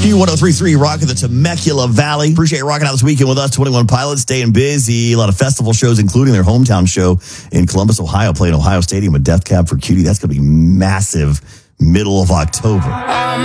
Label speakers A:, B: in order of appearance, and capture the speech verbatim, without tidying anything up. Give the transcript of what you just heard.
A: Q one oh three point three, rocking the Temecula Valley. Appreciate you rocking out this weekend with us. twenty-one Pilots staying busy. A lot of festival shows, including their hometown show in Columbus, Ohio, playing Ohio Stadium with Death Cab for Cutie. That's going to be massive middle of October.